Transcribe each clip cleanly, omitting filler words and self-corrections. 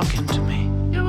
talking to me.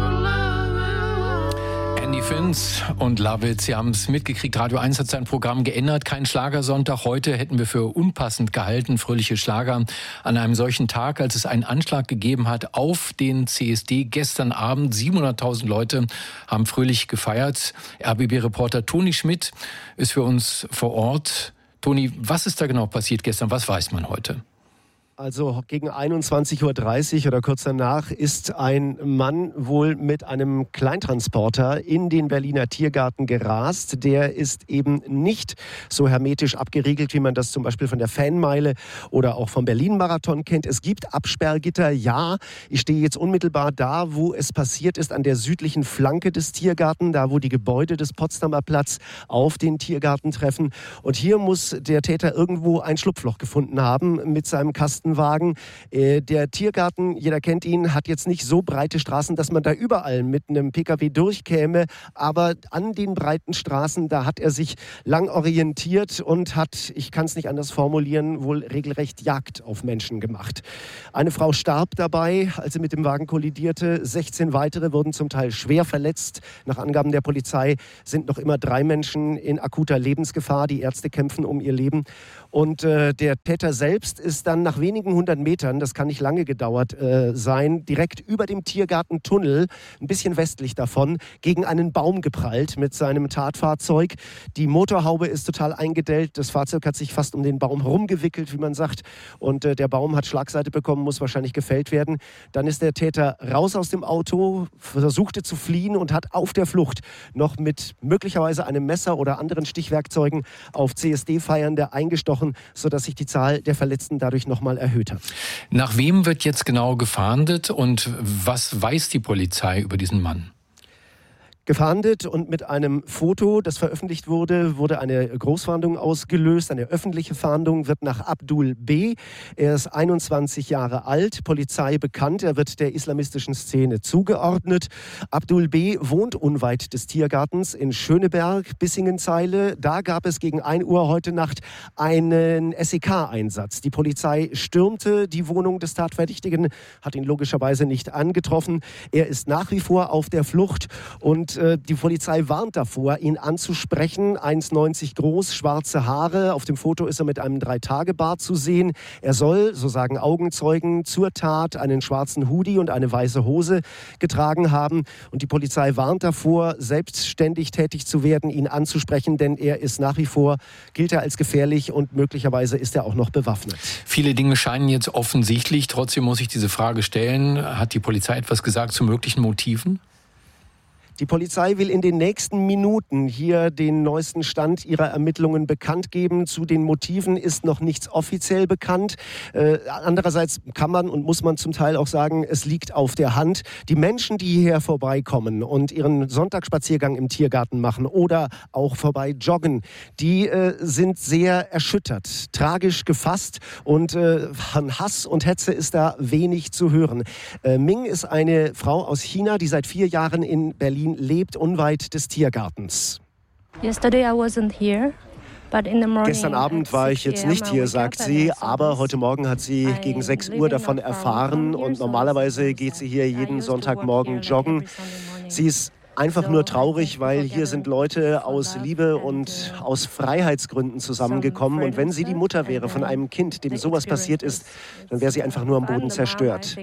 Andy Finz und Love It, Sie haben es mitgekriegt, Radio 1 hat sein Programm geändert, kein Schlagersonntag. Heute hätten wir für unpassend gehalten, fröhliche Schlager an einem solchen Tag, als es einen Anschlag gegeben hat auf den CSD gestern Abend. 700.000 Leute haben fröhlich gefeiert. RBB-Reporter Toni Schmidt ist für uns vor Ort. Toni, was ist da genau passiert gestern? Was weiß man heute? Also gegen 21.30 Uhr oder kurz danach ist ein Mann wohl mit einem Kleintransporter in den Berliner Tiergarten gerast. Der ist eben nicht so hermetisch abgeriegelt, wie man das zum Beispiel von der Fanmeile oder auch vom Berlin-Marathon kennt. Es gibt Absperrgitter, ja. Ich stehe jetzt unmittelbar da, wo es passiert ist, an der südlichen Flanke des Tiergarten, da wo die Gebäude des Potsdamer Platz auf den Tiergarten treffen. Und hier muss der Täter irgendwo ein Schlupfloch gefunden haben mit seinem Kastenwagen. Der Tiergarten, jeder kennt ihn, hat jetzt nicht so breite Straßen, dass man da überall mit einem PKW durchkäme. Aber an den breiten Straßen, da hat er sich lang orientiert und hat, ich kann es nicht anders formulieren, wohl regelrecht Jagd auf Menschen gemacht. Eine Frau starb dabei, als sie mit dem Wagen kollidierte. 16 weitere wurden zum Teil schwer verletzt. Nach Angaben der Polizei sind noch immer 3 Menschen in akuter Lebensgefahr. Die Ärzte kämpfen um ihr Leben. Und der Täter selbst ist dann nach wenigen 100 Metern, das kann nicht lange gedauert sein, direkt über dem Tiergartentunnel, ein bisschen westlich davon, gegen einen Baum geprallt mit seinem Tatfahrzeug. Die Motorhaube ist total eingedellt. Das Fahrzeug hat sich fast um den Baum herumgewickelt, wie man sagt. Und der Baum hat Schlagseite bekommen, muss wahrscheinlich gefällt werden. Dann ist der Täter raus aus dem Auto, versuchte zu fliehen und hat auf der Flucht noch mit möglicherweise einem Messer oder anderen Stichwerkzeugen auf CSD-Feiernde eingestochen, sodass sich die Zahl der Verletzten dadurch nochmal erhöht hat. Nach wem wird jetzt genau gefahndet und was weiß die Polizei über diesen Mann? Gefahndet und mit einem Foto, das veröffentlicht wurde, wurde eine Großfahndung ausgelöst. Eine öffentliche Fahndung wird nach Abdul B. Er ist 21 Jahre alt, Polizei bekannt. Er wird der islamistischen Szene zugeordnet. Abdul B. wohnt unweit des Tiergartens in Schöneberg, Bissingenzeile. Da gab es gegen 1 Uhr heute Nacht einen SEK-Einsatz. Die Polizei stürmte die Wohnung des Tatverdächtigen, hat ihn logischerweise nicht angetroffen. Er ist nach wie vor auf der Flucht und die Polizei warnt davor, ihn anzusprechen. 1,90 groß, schwarze Haare. Auf dem Foto ist er mit einem 3-Tage-Bart zu sehen. Er soll, so sagen Augenzeugen, zur Tat einen schwarzen Hoodie und eine weiße Hose getragen haben. Und die Polizei warnt davor, selbstständig tätig zu werden, ihn anzusprechen, denn er ist nach wie vor, gilt er als gefährlich und möglicherweise ist er auch noch bewaffnet. Viele Dinge scheinen jetzt offensichtlich. Trotzdem muss ich diese Frage stellen. Hat die Polizei etwas gesagt zu möglichen Motiven? Die Polizei will in den nächsten Minuten hier den neuesten Stand ihrer Ermittlungen bekannt geben. Zu den Motiven ist noch nichts offiziell bekannt. Andererseits kann man und muss man zum Teil auch sagen, es liegt auf der Hand. Die Menschen, die hierher vorbeikommen und ihren Sonntagsspaziergang im Tiergarten machen oder auch vorbei joggen, die sind sehr erschüttert, tragisch gefasst und an Hass und Hetze ist da wenig zu hören. Ming ist eine Frau aus China, die seit 4 Jahren in Berlin lebt, unweit des Tiergartens. Yesterday I wasn't here. Gestern Abend war ich jetzt nicht hier, sagt sie, aber heute Morgen hat sie gegen 6 Uhr davon erfahren und normalerweise geht sie hier jeden Sonntagmorgen joggen. Sie ist einfach nur traurig, weil hier sind Leute aus Liebe und aus Freiheitsgründen zusammengekommen. Und wenn sie die Mutter wäre von einem Kind, dem sowas passiert ist, dann wäre sie einfach nur am Boden zerstört.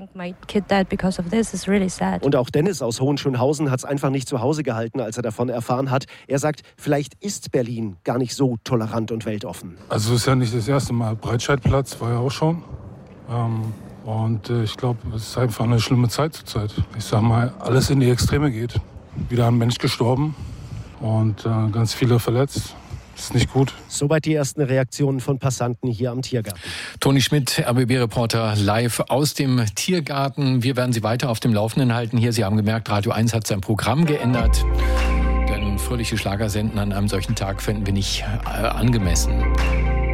Und auch Dennis aus Hohenschönhausen hat es einfach nicht zu Hause gehalten, als er davon erfahren hat. Er sagt, vielleicht ist Berlin gar nicht so tolerant und weltoffen. Also es ist ja nicht das erste Mal. Breitscheidplatz war ja auch schon. Und ich glaube, es ist einfach eine schlimme Zeit zurzeit. Ich sag mal, alles in die Extreme geht. Wieder ein Mensch gestorben und ganz viele verletzt. Das ist nicht gut. Soweit die ersten Reaktionen von Passanten hier am Tiergarten. Toni Schmidt, RBB-Reporter, live aus dem Tiergarten. Wir werden Sie weiter auf dem Laufenden halten hier. Sie haben gemerkt, Radio 1 hat sein Programm geändert. Denn fröhliche Schlagersenden an einem solchen Tag finden wir nicht angemessen.